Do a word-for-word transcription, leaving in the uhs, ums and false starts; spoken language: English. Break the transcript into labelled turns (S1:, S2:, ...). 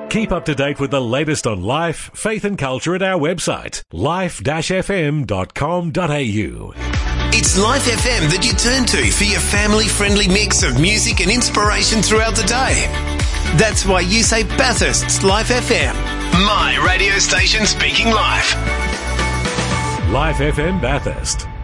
S1: Keep up to date with the latest on life, faith and culture at our website, life dash f m dot com dot a u.
S2: It's Life F M that you turn to for your family-friendly mix of music and inspiration throughout the day. That's why you say Bathurst's Life F M. My radio station speaking life.
S1: Life F M Bathurst.